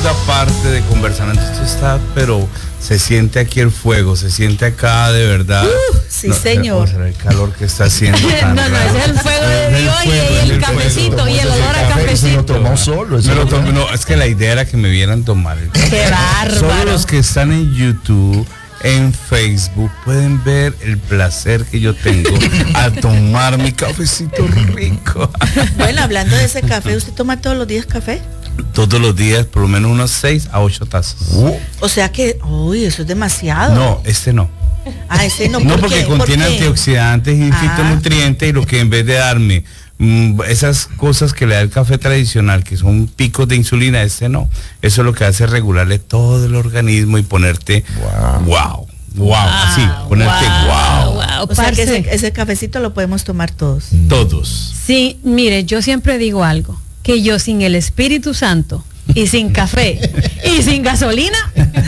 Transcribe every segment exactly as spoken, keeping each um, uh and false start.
segunda parte de Conversando. Esto está, pero se siente aquí el fuego, se siente acá de verdad. Uh, sí, no, señor. El, el calor que está haciendo. Tan no, no, ese es el fuego de Dios y el, el cafecito fuego, y el olor a cafecito. Se lo tomó solo. Me lo tomó, no, es que la idea era que me vieran tomar. El Qué bárbaro. Solo los que están en YouTube, en Facebook, pueden ver el placer que yo tengo a tomar mi cafecito rico. Bueno, hablando de ese café, ¿usted toma todos los días café? Todos los días, por lo menos unos seis a ocho tazas. Uh. O sea que, uy, eso es demasiado. No, este no. Ah, este no. No, ¿por porque qué? contiene ¿Por qué? antioxidantes y Ah. fitonutrientes, y lo que en vez de darme mmm, esas cosas que le da el café tradicional, que son picos de insulina, este no. Eso es lo que hace es regularle todo el organismo y ponerte wow, wow, wow, wow así, ponerte wow. wow. wow. O sea que ese, ese cafecito lo podemos tomar todos. Todos. Sí, mire, yo siempre digo algo, que yo sin el Espíritu Santo y sin café y sin gasolina.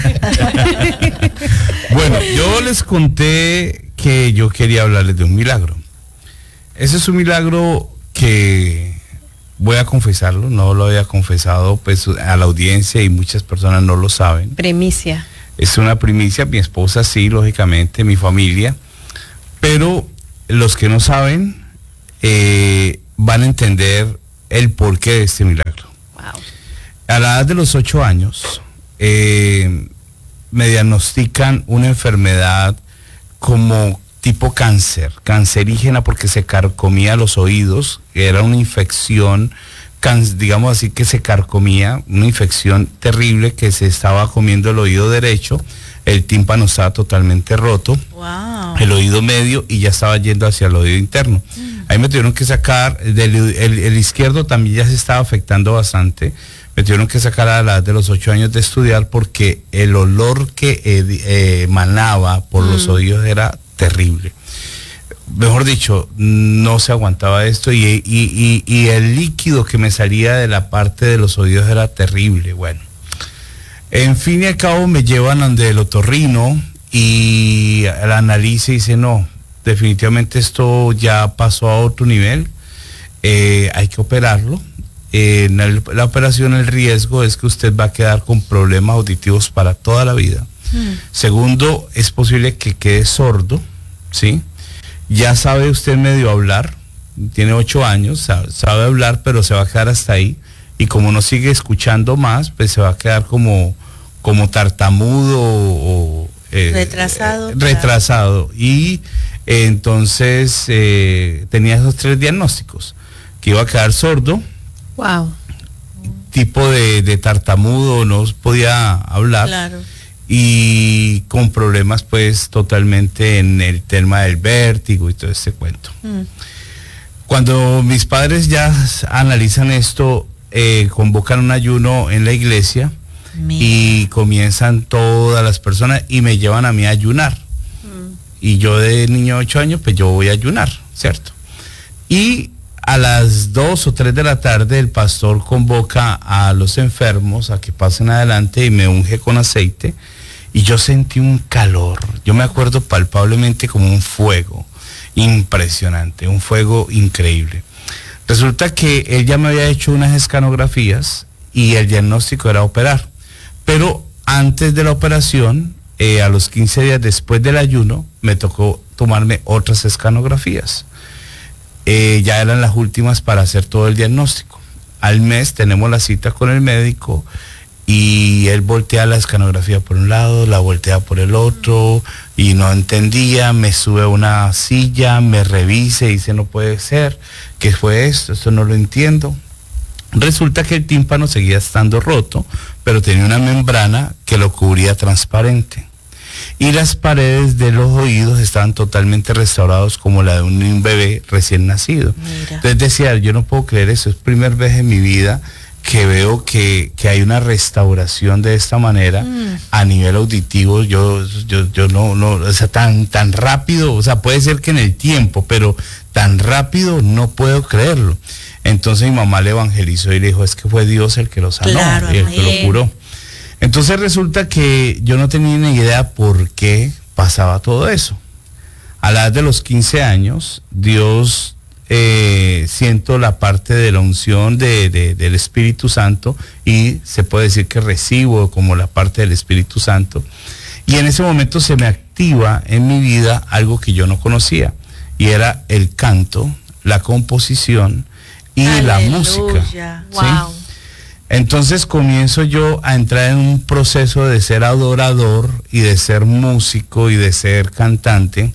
Bueno, yo les conté que yo quería hablarles de un milagro. Ese es un milagro que voy a confesarlo, no lo había confesado pues a la audiencia y muchas personas no lo saben. Primicia. Es una primicia, mi esposa sí, lógicamente, mi familia, pero los que no saben eh, van a entender el porqué de este milagro. Wow. A la edad de los ocho años eh, me diagnostican una enfermedad como tipo cáncer, cancerígena, porque se carcomía los oídos, era una infección, can, digamos así, que se carcomía, una infección terrible que se estaba comiendo el oído derecho, el tímpano estaba totalmente roto, wow. el oído medio y ya estaba yendo hacia el oído interno. Mm. Ahí me tuvieron que sacar, del, el, el izquierdo también ya se estaba afectando bastante, me tuvieron que sacar a la edad de los ocho años de estudiar porque el olor que eh, emanaba por mm. los oídos era terrible. Mejor dicho, no se aguantaba esto y, y, y, y el líquido que me salía de la parte de los oídos era terrible. Bueno, en fin y al cabo me llevan donde el otorrino y la analiza y dice, no, definitivamente esto ya pasó a otro nivel, eh, hay que operarlo. Eh, en el, la operación, el riesgo es que usted va a quedar con problemas auditivos para toda la vida. Hmm. Segundo, es posible que quede sordo, ¿sí? Ya sabe usted medio hablar, tiene ocho años, sabe, sabe hablar, pero se va a quedar hasta ahí. Y como no sigue escuchando más, pues se va a quedar como, como tartamudo o... Eh, retrasado. Eh, retrasado. Claro. Y eh, entonces eh, tenía esos tres diagnósticos, que iba a quedar sordo. Wow. Tipo de, de tartamudo, no podía hablar. Claro. Y con problemas pues totalmente en el tema del vértigo y todo este cuento. Mm. Cuando mis padres ya analizan esto, eh, convocan un ayuno en la iglesia. Mira. Y comienzan todas las personas y me llevan a mí a ayunar. Mm. Y yo de niño de ocho años, pues yo voy a ayunar, ¿cierto? Y a las dos o tres de la tarde el pastor convoca a los enfermos a que pasen adelante y me unge con aceite y yo sentí un calor, yo me acuerdo palpablemente como un fuego impresionante, un fuego increíble. Resulta que él ya me había hecho unas escanografías y el diagnóstico era operar, pero antes de la operación, eh, a los quince días después del ayuno, me tocó tomarme otras escanografías. Eh, ya eran las últimas para hacer todo el diagnóstico. Al mes tenemos la cita con el médico y él voltea la escanografía por un lado, la voltea por el otro y no entendía, me sube a una silla, me revisa y dice no puede ser, ¿qué fue esto? Esto no lo entiendo. Resulta que el tímpano seguía estando roto, pero tenía una membrana que lo cubría transparente. Y las paredes de los oídos estaban totalmente restaurados como la de un bebé recién nacido. Mira. Entonces decía, yo no puedo creer eso, es primera vez en mi vida que veo que, que hay una restauración de esta manera mm. a nivel auditivo. Yo, yo, yo no, no, o sea, tan, tan rápido, o sea, puede ser que en el tiempo, pero tan rápido no puedo creerlo. Entonces mi mamá le evangelizó y le dijo, es que fue Dios el que lo sanó, claro, y el que lo curó. Entonces resulta que yo no tenía ni idea por qué pasaba todo eso. A la edad de los quince años, Dios eh, siento la parte de la unción de, de, del Espíritu Santo, y se puede decir que recibo como la parte del Espíritu Santo, y en ese momento se me activa en mi vida algo que yo no conocía, y era el canto, la composición y Aleluya. La música. Wow. ¿Sí? Entonces comienzo yo a entrar en un proceso de ser adorador y de ser músico y de ser cantante.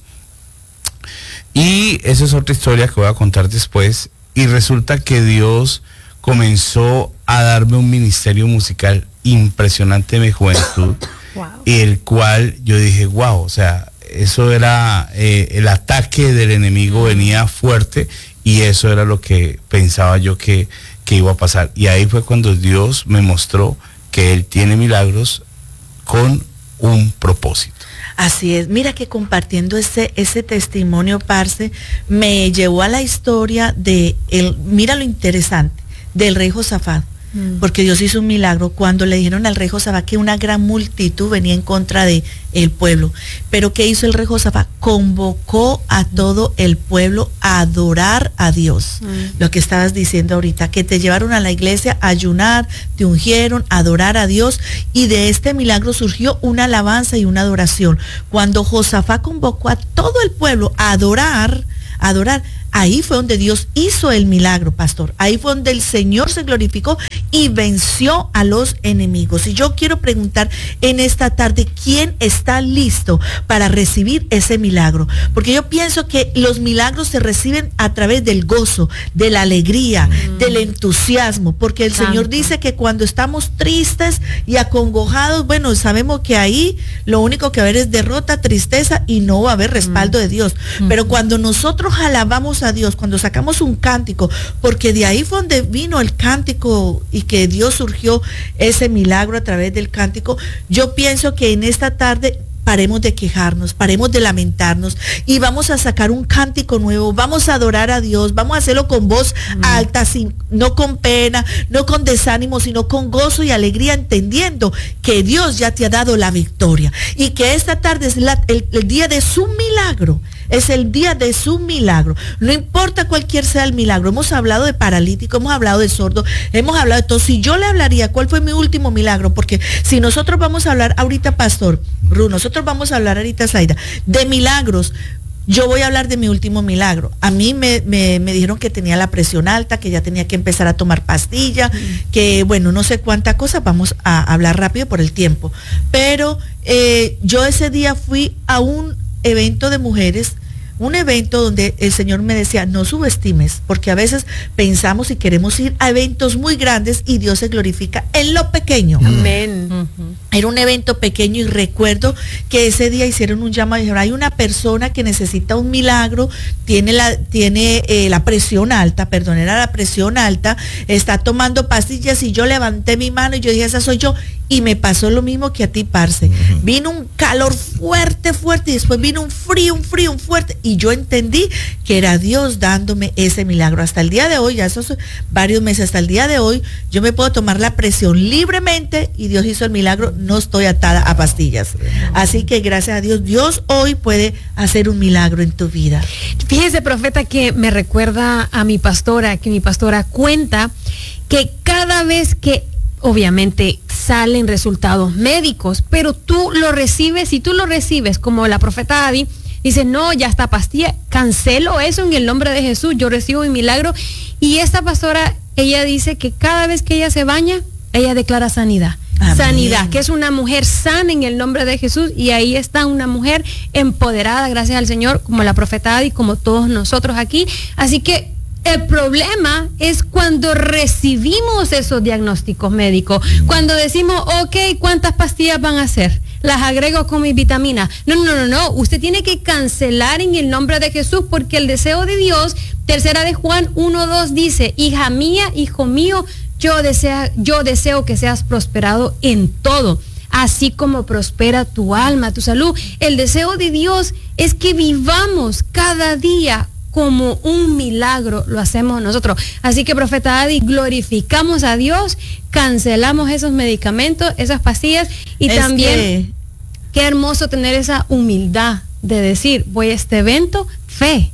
Y esa es otra historia que voy a contar después. Y resulta que Dios comenzó a darme un ministerio musical impresionante en mi juventud. Wow. Y el cual yo dije, wow, o sea, eso era, eh, el ataque del enemigo venía fuerte, y eso era lo que pensaba yo que, que iba a pasar. Y ahí fue cuando Dios me mostró que Él tiene milagros con un propósito. Así es, mira que compartiendo ese, ese testimonio, parce, me llevó a la historia de, el, mira lo interesante, del rey Josafat, mm. porque Dios hizo un milagro cuando le dijeron al rey Josafat que una gran multitud venía en contra de el pueblo. Pero ¿qué hizo el rey Josafat? Convocó a todo el pueblo a adorar a Dios. Mm. Lo que estabas diciendo ahorita, que te llevaron a la iglesia a ayunar, te ungieron, a adorar a Dios, y de este milagro surgió una alabanza y una adoración. Cuando Josafat convocó a todo el pueblo a adorar, a adorar, ahí fue donde Dios hizo el milagro, pastor. Ahí fue donde el Señor se glorificó y venció a los enemigos. Y yo quiero preguntar en esta tarde, ¿quién está listo para recibir ese milagro? Porque yo pienso que los milagros se reciben a través del gozo, de la alegría, mm. del entusiasmo, porque el Santo. Señor dice que cuando estamos tristes y acongojados, bueno, sabemos que ahí lo único que va a haber es derrota, tristeza, y no va a haber respaldo mm. de Dios. Mm. Pero cuando nosotros alabamos a Dios, cuando sacamos un cántico, porque de ahí fue donde vino el cántico y que Dios surgió ese milagro a través del cántico, yo pienso que en esta tarde paremos de quejarnos, paremos de lamentarnos, y vamos a sacar un cántico nuevo, vamos a adorar a Dios, vamos a hacerlo con voz mm. alta, sin, no con pena, no con desánimo, sino con gozo y alegría, entendiendo que Dios ya te ha dado la victoria, y que esta tarde es la, el, el día de su milagro. Es el día de su milagro. No importa cualquier sea el milagro. Hemos hablado de paralítico, hemos hablado de sordo, hemos hablado de todo. Si yo le hablaría cuál fue mi último milagro, porque si nosotros vamos a hablar ahorita, pastor Ru, nosotros vamos a hablar ahorita, Zaida, de milagros, yo voy a hablar de mi último milagro. A mí me, me, me dijeron que tenía la presión alta, que ya tenía que empezar a tomar pastilla, mm. que bueno, no sé cuánta cosa, vamos a hablar rápido por el tiempo. Pero eh, yo ese día fui a un evento de mujeres, un evento donde el Señor me decía, no subestimes, porque a veces pensamos y queremos ir a eventos muy grandes y Dios se glorifica en lo pequeño. Amén. Uh-huh. Era un evento pequeño, y recuerdo que ese día hicieron un llamado y dijeron, hay una persona que necesita un milagro, tiene la, tiene eh, la presión alta, perdón, era la presión alta, está tomando pastillas, y yo levanté mi mano y yo dije, esa soy yo. Y me pasó lo mismo que a ti, parce. Uh-huh. Vino un calor fuerte, fuerte, y después vino un frío, un frío, un fuerte, y yo entendí que era Dios dándome ese milagro. Hasta el día de hoy, ya esos varios meses, hasta el día de hoy, yo me puedo tomar la presión libremente, y Dios hizo el milagro, no estoy atada a pastillas. Así que gracias a Dios, Dios hoy puede hacer un milagro en tu vida. Fíjese, profeta, que me recuerda a mi pastora, que mi pastora cuenta que cada vez que obviamente salen resultados médicos, pero tú lo recibes, y tú lo recibes como la profeta Adi, dice, no, ya está pastilla, cancelo eso en el nombre de Jesús, yo recibo mi milagro. Y esta pastora, ella dice que cada vez que ella se baña, ella declara sanidad. Amén. Sanidad, que es una mujer sana en el nombre de Jesús, y ahí está una mujer empoderada, gracias al Señor, como la profeta Adi, como todos nosotros aquí. Así que el problema es cuando recibimos esos diagnósticos médicos, cuando decimos, ok, ¿cuántas pastillas van a hacer? Las agrego con mis vitaminas. No, no, no, no. Usted tiene que cancelar en el nombre de Jesús, porque el deseo de Dios, tercera de Juan uno dos dice, hija mía, hijo mío, yo deseo, yo deseo que seas prosperado en todo, así como prospera tu alma, tu salud. El deseo de Dios es que vivamos cada día como un milagro, lo hacemos nosotros. Así que, profeta Adi, glorificamos a Dios, cancelamos esos medicamentos, esas pastillas, y es también que... qué hermoso tener esa humildad de decir, voy a este evento, fe.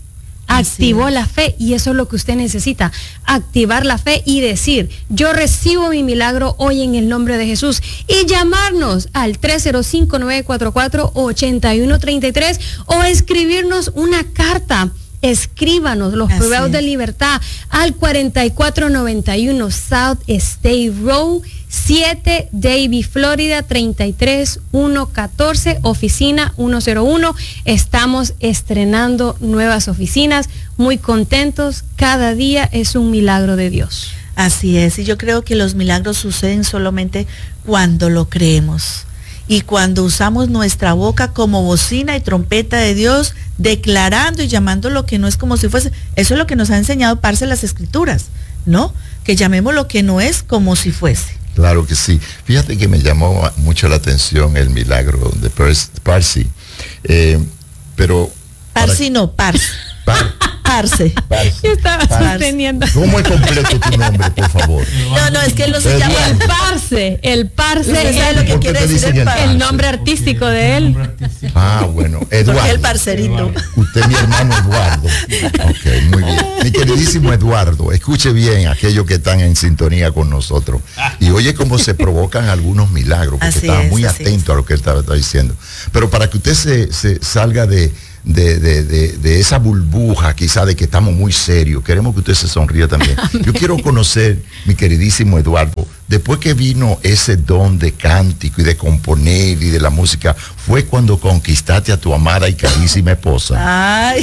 activó la fe, y eso es lo que usted necesita, activar la fe y decir, yo recibo mi milagro hoy en el nombre de Jesús, y llamarnos al tres cero cinco, nueve cuatro cuatro, ocho uno tres tres o escribirnos una carta. Escríbanos los privados de libertad al cuarenta y cuatro noventa y uno South State Road, siete Davie, Florida treinta y tres mil ciento catorce, oficina ciento uno. Estamos estrenando nuevas oficinas, muy contentos, cada día es un milagro de Dios. Así es, y yo creo que los milagros suceden solamente cuando lo creemos. Y cuando usamos nuestra boca como bocina y trompeta de Dios, declarando y llamando lo que no es como si fuese. Eso es lo que nos ha enseñado Parce las Escrituras, ¿no? Que llamemos lo que no es como si fuese. Claro que sí. Fíjate que me llamó mucho la atención el milagro de Parce. Eh, pero... Parce para... no, Parce. Par... Parce. Parce. Yo estaba Parce. sosteniendo. ¿Cómo es completo tu nombre, por favor? No, no, es que él no se llama el Parce. El Parce es lo que quiere decir el, el nombre artístico de él. Ah, bueno, Eduardo. Porque el parcerito. Usted, mi hermano Eduardo. Ok, muy bien. Mi queridísimo Eduardo, escuche bien aquellos que están en sintonía con nosotros. Y oye cómo se provocan algunos milagros, porque así estaba es, muy atento es. a lo que él estaba, estaba diciendo. Pero para que usted se, se salga de... De, de, de, de esa burbuja quizá de que estamos muy serios, queremos que usted se sonría también. Yo quiero conocer, mi queridísimo Eduardo, después que vino ese don de cántico y de componer y de la música, fue cuando conquistaste a tu amada y carísima esposa. Ay,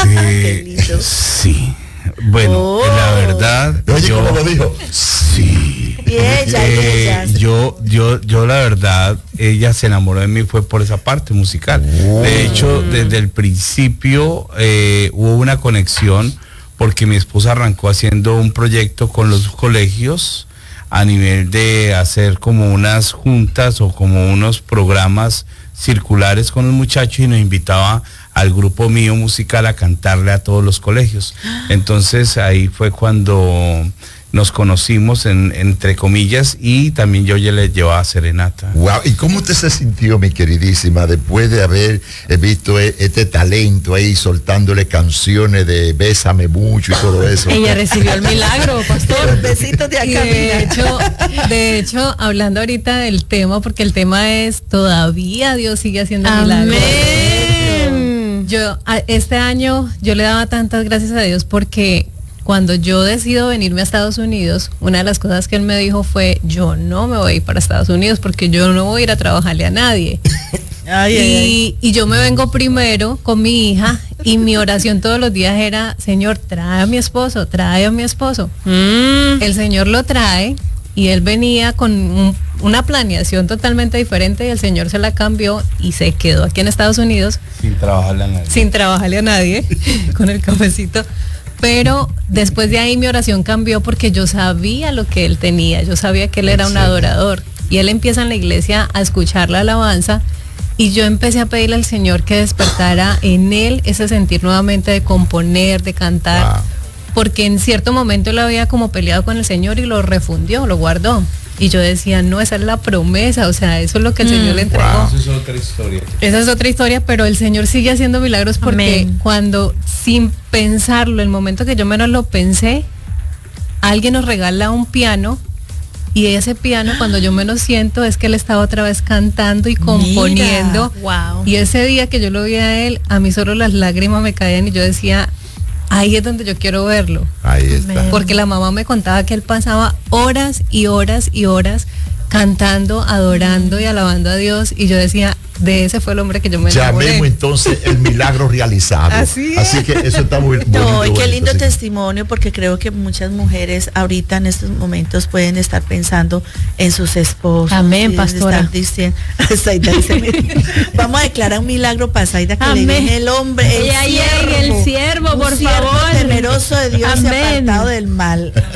eh, qué lindo. Sí. Bueno, oh. la verdad. Oye, yo, ¿cómo lo dijo? Sí. Y ella, eh, ella. Yo, yo, yo la verdad, ella se enamoró de mí fue por esa parte musical. Oh. De hecho, desde el principio eh, hubo una conexión porque mi esposa arrancó haciendo un proyecto con los colegios a nivel de hacer como unas juntas o como unos programas circulares con los muchachos y nos invitaba al grupo mío musical a cantarle a todos los colegios. Entonces ahí fue cuando nos conocimos, en, entre comillas, y también yo ya le llevaba serenata. Wow, ¿y cómo usted se sintió, mi queridísima, después de haber visto este talento ahí soltándole canciones de Bésame mucho y todo eso? Ella recibió el milagro, pastor. Besitos de acá. Y de hecho, de hecho, hablando ahorita del tema, porque el tema es todavía Dios sigue haciendo milagros. Amén. Yo a, este año yo le daba tantas gracias a Dios porque cuando yo decido venirme a Estados Unidos, una de las cosas que él me dijo fue, yo no me voy a ir para Estados Unidos porque yo no voy a ir a trabajarle a nadie. Ay, y, ay, ay. y yo me vengo primero con mi hija y mi oración todos los días era, Señor, trae a mi esposo, trae a mi esposo. Mm. El Señor lo trae y él venía con un, una planeación totalmente diferente y el Señor se la cambió y se quedó aquí en Estados Unidos. Sin trabajarle a nadie. Sin trabajarle a nadie, con el cafecito. Pero después de ahí mi oración cambió porque yo sabía lo que él tenía, yo sabía que él era un adorador. Y él empieza en la iglesia a escuchar la alabanza y yo empecé a pedirle al Señor que despertara en él ese sentir nuevamente de componer, de cantar. Wow. Porque en cierto momento él había como peleado con el Señor y lo refundió, lo guardó. Y yo decía, no, esa es la promesa, o sea, eso es lo que el mm, Señor le entregó. Wow. Esa es otra historia. Esa es otra historia, pero el Señor sigue haciendo milagros porque Amén. Cuando, sin pensarlo, el momento que yo menos lo pensé, alguien nos regala un piano y ese piano, cuando yo menos siento, es que él estaba otra vez cantando y componiendo. Mira, wow. Y ese día que yo lo vi a él, a mí solo las lágrimas me caían y yo decía, ahí es donde yo quiero verlo. Ahí está. Porque la mamá me contaba que él pasaba horas y horas y horas cantando, adorando y alabando a Dios. Y yo decía, de ese fue el hombre que yo me enamoré. Llamemos entonces el milagro realizado. Así, Así que eso está muy bonito. No, y qué lindo bonito, testimonio, porque creo que muchas mujeres ahorita en estos momentos pueden estar pensando en sus esposos. Amén, pastora. Diciendo, Saida dice, vamos a declarar un milagro para Saida que Amén. le viene el hombre, el Ella siervo, llegue el siervo, por un siervo favor. temeroso de Dios Amén. y apartado del mal.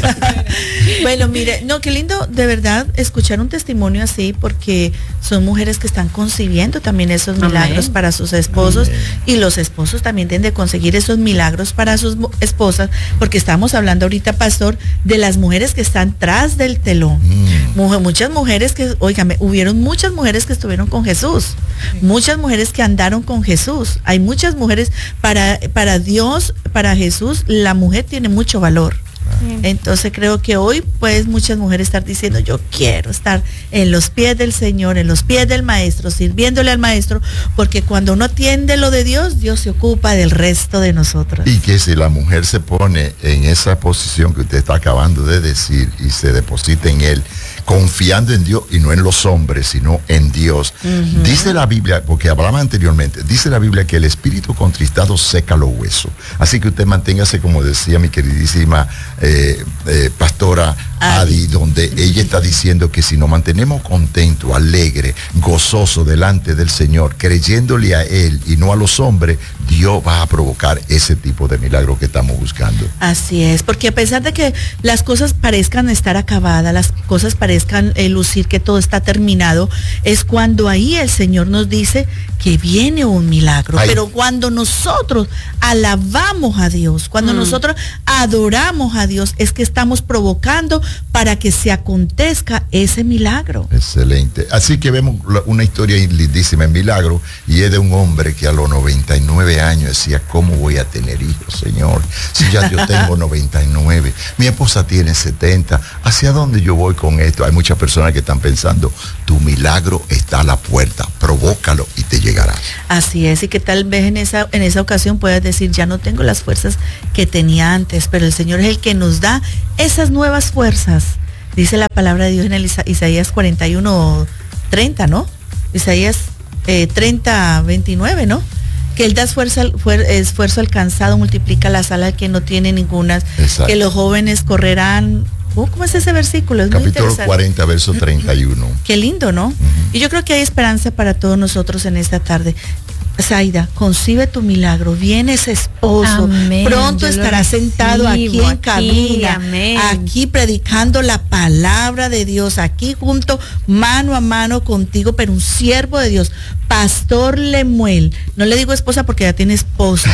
Bueno, mire, no, qué lindo de verdad escuchar un testimonio así, porque son mujeres que están concibiendo también esos milagros Amén. Para sus esposos. Amén. Y los esposos también tienen de conseguir esos milagros para sus esposas, porque estamos hablando ahorita, pastor, de las mujeres que están tras del telón. Mm. Mujer, muchas mujeres que, óigame, hubieron muchas mujeres que estuvieron con Jesús, sí. Muchas mujeres que andaron con Jesús. Hay muchas mujeres, para, para Dios, para Jesús, la mujer tiene mucho valor. Entonces creo que hoy pues muchas mujeres están diciendo, yo quiero estar en los pies del Señor, en los pies del Maestro, sirviéndole al Maestro, porque cuando uno atiende lo de Dios, Dios se ocupa del resto de nosotros. Y que si la mujer se pone en esa posición que usted está acabando de decir y se deposita en Él, confiando en Dios y no en los hombres, sino en Dios. Uh-huh. Dice la Biblia, porque hablaba anteriormente, dice la Biblia que el espíritu contristado seca los huesos. Así que usted manténgase, como decía mi queridísima eh, eh, pastora Adi, donde ella está diciendo que si nos mantenemos contentos, alegres, gozosos delante del Señor, creyéndole a Él y no a los hombres, Dios va a provocar ese tipo de milagro que estamos buscando. Así es, porque a pesar de que las cosas parezcan estar acabadas, las cosas parezcan eh, lucir que todo está terminado, es cuando ahí el Señor nos dice que viene un milagro. Ay. Pero cuando nosotros alabamos a Dios, cuando mm. nosotros adoramos a Dios, es que estamos provocando para que se acontezca ese milagro. Excelente. Así que vemos una historia lindísima en milagro, y es de un hombre que a los noventa y nueve años decía, ¿cómo voy a tener hijos, Señor? Si ya yo tengo noventa y nueve, mi esposa tiene setenta, ¿hacia dónde yo voy con esto? Hay muchas personas que están pensando, tu milagro está a la puerta, provócalo y te llegará. Así es, y que tal vez en esa, en esa ocasión puedas decir, ya no tengo las fuerzas que tenía antes, pero el Señor es el que nos da esas nuevas fuerzas. Dice la palabra de Dios en el Isa- Isaías cuarenta y uno, treinta, ¿no? Isaías eh, treinta, veintinueve, ¿no? Que Él da esfuerzo, esfuerzo alcanzado, multiplica las alas que no tiene ninguna, Exacto. Que los jóvenes correrán. Oh, ¿cómo es ese versículo? Es capítulo cuarenta, verso treinta y uno. Qué lindo, ¿no? Uh-huh. Y yo creo que hay esperanza para todos nosotros en esta tarde. Zaida, concibe tu milagro, viene ese esposo, amén. Pronto yo estará sentado aquí en cabina, aquí, aquí predicando la palabra de Dios, aquí junto, mano a mano contigo, pero un siervo de Dios, Pastor Lemuel, no le digo esposa porque ya tiene esposa,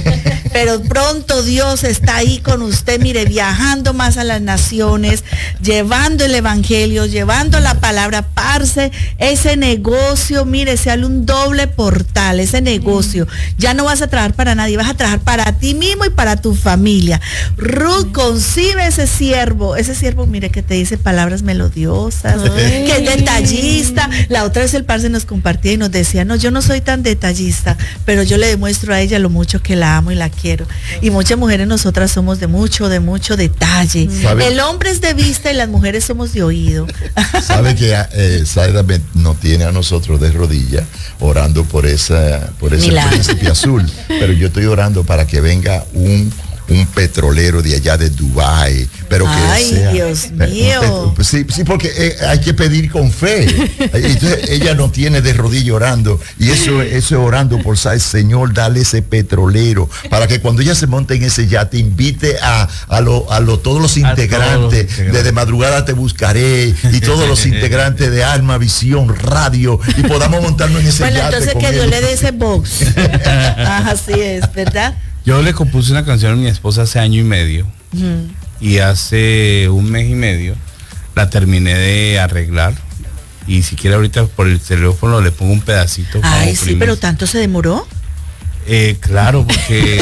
pero pronto Dios está ahí con usted, mire, viajando más a las naciones, llevando el evangelio, llevando la palabra, parce, ese negocio, mire, sale un doble portal, ese negocio, ya no vas a trabajar para nadie, vas a trabajar para ti mismo y para tu familia. Ruth, concibe ese siervo, ese siervo, mire, que te dice palabras melodiosas, ay. Que es detallista. La otra vez el parce nos compartía y nos decía, no, yo no soy tan detallista, pero yo le demuestro a ella lo mucho que la amo y la quiero. Y muchas mujeres nosotras somos de mucho, de mucho detalle. ¿Sabe? El hombre es de vista y las mujeres somos de oído. Sabe que eh, Zaida nos tiene a nosotros de rodillas orando por esa por ese Milagro. Príncipe azul, pero yo estoy orando para que venga un un petrolero de allá de Dubái, pero que ay, sea, Dios mío. Petro, sí, sí, porque eh, hay que pedir con fe. Entonces, ella no tiene de rodillas orando, y eso, eso orando por Señor, dale ese petrolero, para que cuando ella se monte en ese yate, invite a, a, lo, a lo, todos los integrantes, todos los de madrugada te buscaré, y todos los integrantes de Alma, Visión, Radio, y podamos montarnos en ese bueno, yate. Bueno, entonces que Dios le dé ese box. Ah, así es, ¿verdad? Yo le compuse una canción a mi esposa hace año y medio, uh-huh. Y hace un mes y medio la terminé de arreglar, y si quiere ahorita por el teléfono le pongo un pedacito. Ay, sí, pero ¿tanto se demoró? Eh, claro, porque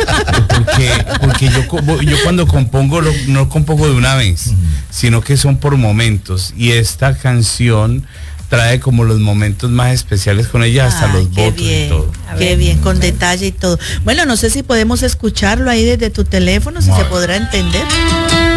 porque, porque yo, yo cuando compongo lo, no compongo de una vez, uh-huh. Sino que son por momentos, y esta canción trae como los momentos más especiales con ella, hasta ay, los votos bien, y todo. Qué bien, con detalle y todo. Bueno, no sé si podemos escucharlo ahí desde tu teléfono, si wow. Se podrá entender.